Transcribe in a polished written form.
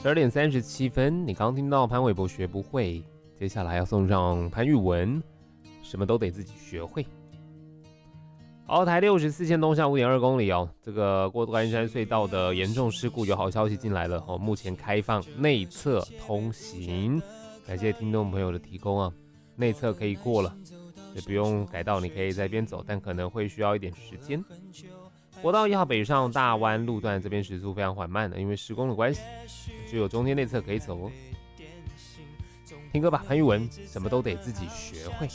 12:37，你刚听到潘玮柏学不会，接下来要送上潘玉文，什么都得自己学会。好，台64线东向5.2公里哦，这个过关山隧道的严重事故有好消息进来了哦，目前开放内侧通行，感谢听众朋友的提供啊，内侧可以过了，也不用改道，你可以在边走，但可能会需要一点时间。国道1号北上大湾路段这边时速非常缓慢的，因为施工的关系，只有中间内侧可以走哦。听歌吧，潘玉文，什么都得自己学会。